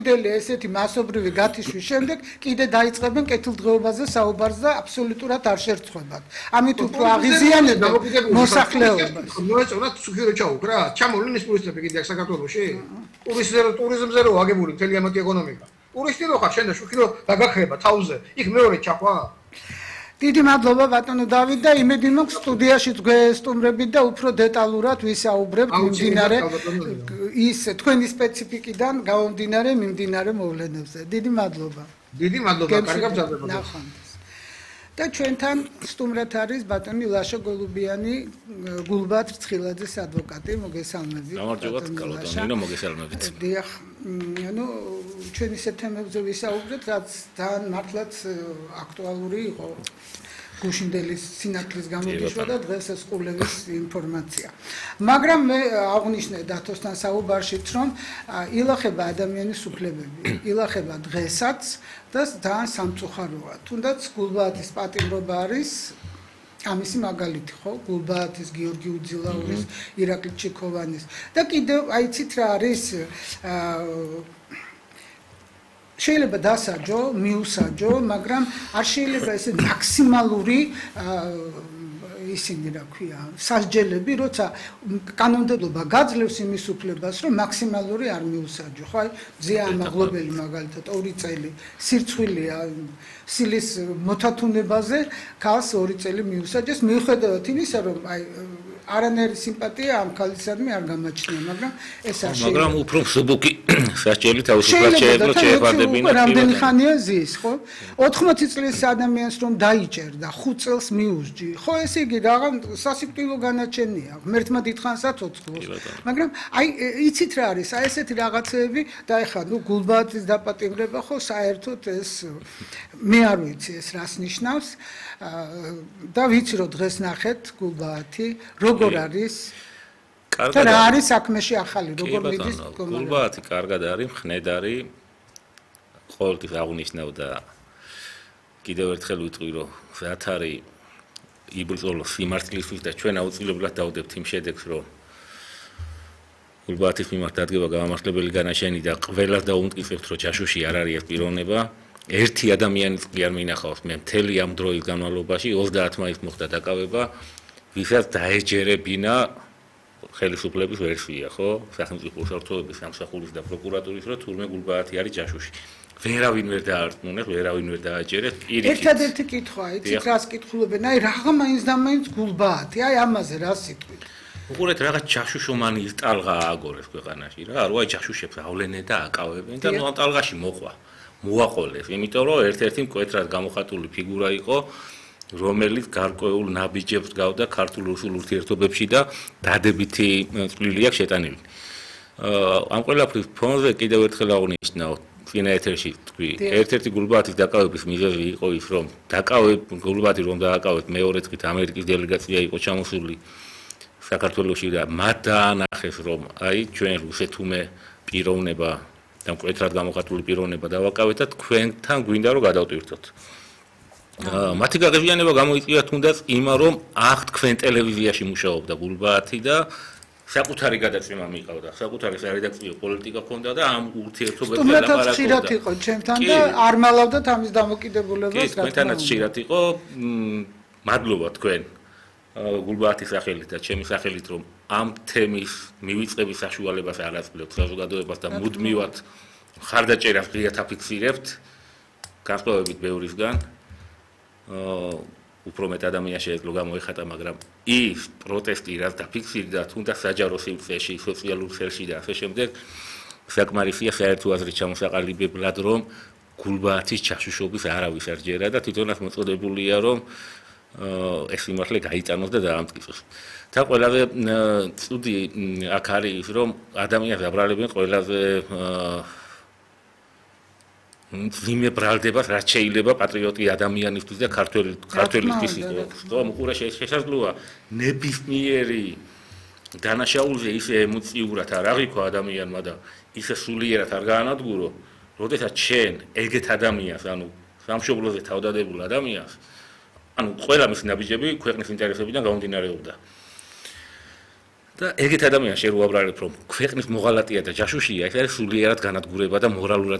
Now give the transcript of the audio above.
ესეთი მასობრივი გათიშვის შემდეგ კიდე დაიწყებენ კეთილდღეობაზე საუბარს და აბსოლუტურად არ შერცხვებათ. ამით უფრო აღიზიანებენ მოსახლეობას. მოეწონათ სუქირო ჩაუк რა, ჩამოვლენ ეს ტურისტები კიდე აქ საქართველოში? ტურიზმზე რო აგებული მთელი ამათი ეკონომიკა. ტურისტი რო ხარ შენ და სუქირო დაგახრება თავზე, იქ მეორე ჩახვა? დიდი მადლობა ბატონო დავით და იმედი მაქვს სტუდიაში გვესტუმრებით და უფრო დეტალურად ვისაუბრებთ მიმდინარე ის თქვენი სპეციფიკიდან გამომდინარე მიმდინარე მოვლენებზე. დიდი მადლობა. დიდი მადლობა, კარგად გრძელდება. ნახვამდის. და ჩვენთან სტუმრად არის ბატონი ლაშა გოლუბიანი, გულბათ რცხილაძის ადვოკატი, მოგესალმებით. გამარჯობათ, კალოდონინო, მოგესალმებით. დიახ, ანუ ჩვენ ისეთ თემებზე ვისაუბრეთ, რაც ძალიან მართლაც აქტუალური იყო. გუშინდელის სინათლის გამოდიშვა და დღეს ეს ყურლების ინფორმაცია. მაგრამ მე აღნიშნე დათოსთან საუბარშიც, რომ ილახება ადამიანის უფლებები, ილახება დღესაც და ძალიან სამწუხაროა. თუნდაც გულბაათის პატიმრობა არის ამისი მაგალითი, ხო? გულბაათის, გიორგი უძილაურის, ირაკლი ჩიქოვანის და კიდევ აიცით რა არის შეიძლება დასაჯო, მიუსაჯო, მაგრამ არ შეიძლება ესე მაქსიმალური ისინი რა ქვია, სასჯელები, როცა კანონმდებლობა გაძლევს იმის უფლებას, რომ მაქსიმალური არ მიუსაჯო. ხო, აი, ზეა ამაღლობელი მაგალითად 2 წელი სირცხვილია სილის მოთათუნებაზე, ქალს 2 წელი მიუსაჯეს, მიუხედავად იმისა, რომ აი არანაირი სიმპათია ამ ქალისადმი არ გამაჩნია, მაგრამ ეს არ შეიძლება. მაგრამ უფრო მსუბუქი სასჯელი თავისუფლად შეიძლება შეეფარდებინა. რამდენი ხანია ზის, ხო? 80 წლის ადამიანს რომ დაიჭერდა 5 წელს მიუსჯი, ხო, ესე იგი რაღა სასიკვდილო განაჩენია. ღმერთმა დიდხანს აცოცხლოს. მაგრამ აი იცით რა არის? აი ესეთი რაღაცეები და ეხლა ნუ გულბაათის დაპატიმრება ხო საერთოდ ეს მე არ ვიცი ეს რას ნიშნავს. და ვიცი რომ დღეს ნახეთ გულბაათი როგორ არის კარგად და რა არის საქმეში ახალი როგორ მიდის გულბაათი კარგად არის მხნედარი ყოველთვის აღნიშნავდა კიდევ ერთხელ ვიტყვი რომ რაც არის იბრძოლოს სიმართლისთვის და ჩვენ აუცილებლად დავდებთ იმ შედეგს რომ გულბაათის მიმართ დადგება გამამართლებელი განაჩენი და ყველას დაუმტკიცებთ რომ ჯაშუში არ არის ეს პიროვნება ერთი ადამიანიც კი არ მინახავს მე მთელი ამ დროის განმავლობაში 30 მაისს მოხდა დაკავება ვისაც დაეჯერებინა ხელისუფლების ვერსია ხო სახელმწიფო უსაფრთხოების სამსახურის და პროკურატურის რომ თურმე გულბაათი არის ჯაშუში ვერავინ ვერ დაარწმუნებს ვერავინ ვერ დააჯერებს ერთადერთი კითხვა იცით რას კითხულობენ აი რაღა მაინც და მაინც გულბაათი აი ამაზე რა სიტყვით უყურეთ რაღაც ჯაშუშომანის ტალღა ააგორეს ქვეყანაში რა რო აი ჯაშუშებს ავლენენ და აკავებენ და ნუ ამ ტალღაში მოყვა მოაყოლეს, იმიტომ რომ ერთ-ერთი მკვეთრად გამოხატული ფიგურა იყო, რომელიც გარკვეულ ნაბიჯებს გავდა ქართულ-რუსულ ურთიერთობებში და დადებითი წვლილი აქვს შეტანილი. ამ ყველაფრის ფონზე კიდევ ერთხელ აღნიშნავ, წინა ეთერში თქვი, ერთ-ერთი გულბაათის დაკავების მიზეზი იყო ის, რომ გულბაათი რომ დააკავეთ მეორე დღით ამერიკის დელეგაცია იყო ჩამოსული საქართველოში და მათ დაანახეს, რომ აი ჩვენ რუსეთუმე პიროვნება და მკვეთრად გამოხატული პიროვნება დავაკავეთ და თქვენთან გვინდა რომ გადავტვირთოთ. მათი გაღებიანება გამოიწვია თუნდაც იმა რომ ახ თქვენ ტელევიზიაში მუშაობდა გულბაათი და საკუთარი გადაცემა მიყავდა, საკუთარი სარედაქციო პოლიტიკა ჰქონდა და ამ ურთიერთობებზე ლაპარაკობდა. ხშირად იყო ჩემთან და არ მალავდათ ამის დამოკიდებულებას რა თქმა უნდა. თქვენთანაც ხშირად იყო, მადლობა თქვენ გულბაათის სახელით და ჩემი სახელით რომ ამ თემის მივიწყების საშუალებას არ აძლევთ საზოგადოებას და მუდმივად ხარდაჭერას ღიად აფიქსირებთ განსხვავებით ბევრისგან უფრო მეტ ადამიანს შეეძლო გამოეხატა მაგრამ ის პროტესტი რაც დაფიქსირდა თუნდაც საჯარო სივრცეში სოციალურ სფეროში და ასე შემდეგ საკმარისია საერთო აზრით ჩამოსაყალიბებლად რომ გულბაათის ჩაშუშობის არავის არ ჯერა და თვითონაც მოწოდებულია რომ ეს იმართლე გაიწანოს და დაამტკიცოს. და ყველაზე ცუდი აქ არის ის რომ ადამიანს აბრალებენ ყველაზე ძიმე ბრალდებას რაც შეიძლება პატრიოტი ადამიანისთვის და ქართველისთვის იყოს. თუმცა უყურე შესაძლოა ნებისმიერი დანაშაულზე ისე ემოციურად არ აღიქვა ადამიანმა და ისე სულიერად არ გაანადგურო, როდესაც შენ ეგეთ ადამიანს, ანუ სამშობლოზე თავდადებულ ადამიანს ანუ ყველა მისი ნაბიჯები ქვეყნის ინტერესებიდან გამომდინარეობდა. და ეგეთ ადამიანს შენ უაბრალებ რომ ქვეყნის მოღალატეა და ჯაშუშია, ეს არის სულიერად განადგურება და მორალურად